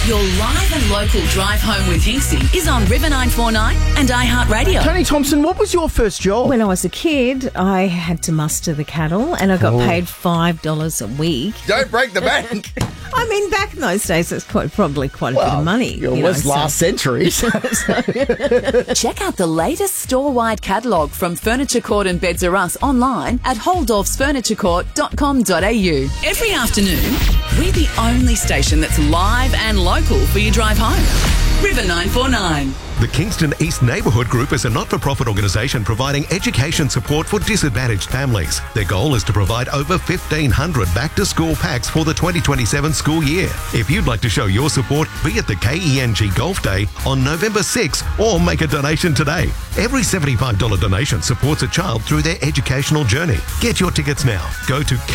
Your live and local drive home with Hinksy is on River 949 and iHeartRadio. Tony Thompson, what was your first job? When I was a kid, I had to muster the cattle and I got paid $5 a week. Don't break the bank. I mean, back in those days, it's probably quite a bit of money. It was last century. Check out the latest store-wide catalogue from Furniture Court and Beds R Us online at holdorfsfurniturecourt.com.au. Every afternoon, we're the only station that's live and local for your drive home. River 949. The Kingston East Neighbourhood Group is a not-for-profit organisation providing education support for disadvantaged families. Their goal is to provide over 1,500 back-to-school packs for the 2027 school year. If you'd like to show your support, be at the KENG Golf Day on November 6 or make a donation today. Every $75 donation supports a child through their educational journey. Get your tickets now. Go to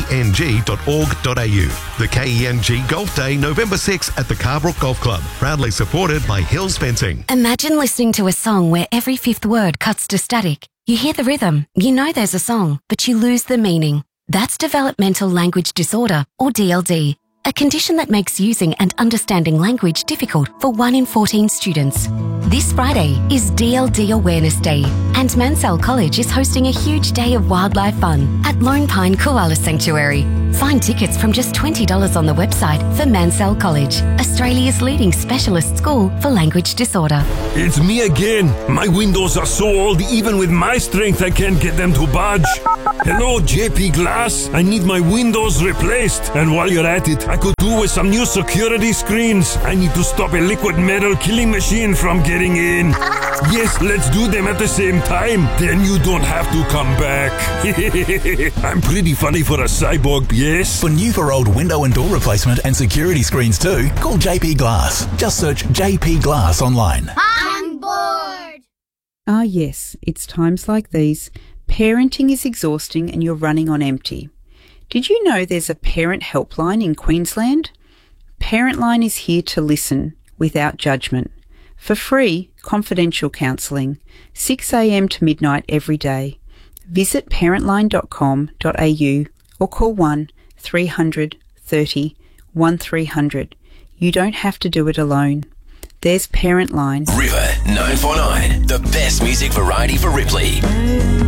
keng.org.au. The KENG Golf Day, November 6 at the Carbrook Golf Club. Proudly supported by Hills Fencing. Imagine listening to a song where every fifth word cuts to static. You hear the rhythm, you know there's a song, but you lose the meaning. That's developmental language disorder, or DLD, a condition that makes using and understanding language difficult for 1 in 14 students. This Friday is DLD Awareness Day, and Mansell College is hosting a huge day of wildlife fun at Lone Pine Koala Sanctuary. Find tickets from just $20 on the website for Mansell College, Australia's leading specialist school for language disorder. It's me again. My windows are so old, even with my strength, I can't get them to budge. Hello, JP Glass. I need my windows replaced. And while you're at it, I could do with some new security screens. I need to stop a liquid metal killing machine from getting in. Yes, let's do them at the same time. Then you don't have to come back. I'm pretty funny for a cyborg, yes? For new or old window and door replacement and security screens too, call JP Glass. Just search JP Glass online. I'm bored. Ah yes, it's times like these. Parenting is exhausting and you're running on empty. Did you know there's a parent helpline in Queensland? Parentline is here to listen without judgment. For free, confidential counselling, 6 a.m. to midnight every day. Visit parentline.com.au or call 1-300 30 1300. You don't have to do it alone. There's Parentline. River 949, the best music variety for Ripley.